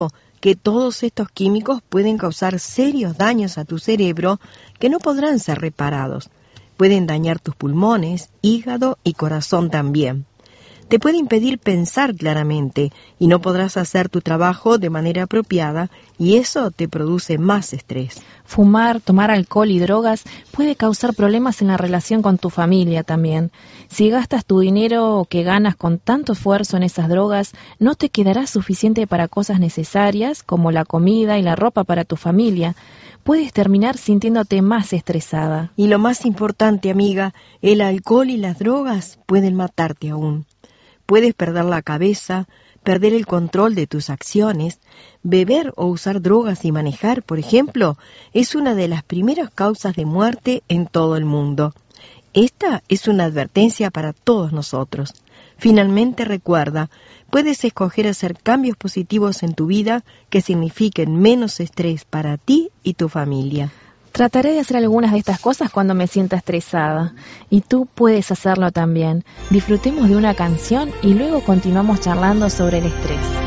que todos estos químicos pueden causar serios daños a tu cerebro que no podrán ser reparados. Pueden dañar tus pulmones, hígado y corazón también. Te puede impedir pensar claramente y no podrás hacer tu trabajo de manera apropiada y eso te produce más estrés. Fumar, tomar alcohol y drogas puede causar problemas en la relación con tu familia también. Si gastas tu dinero que ganas con tanto esfuerzo en esas drogas, no te quedará suficiente para cosas necesarias como la comida y la ropa para tu familia. Puedes terminar sintiéndote más estresada. Y lo más importante, amiga, el alcohol y las drogas pueden matarte aún. Puedes perder la cabeza, perder el control de tus acciones. Beber o usar drogas y manejar, por ejemplo, es una de las primeras causas de muerte en todo el mundo. Esta es una advertencia para todos nosotros. Finalmente recuerda, puedes escoger hacer cambios positivos en tu vida que signifiquen menos estrés para ti y tu familia. Trataré de hacer algunas de estas cosas cuando me sienta estresada. Y tú puedes hacerlo también. Disfrutemos de una canción y luego continuamos charlando sobre el estrés.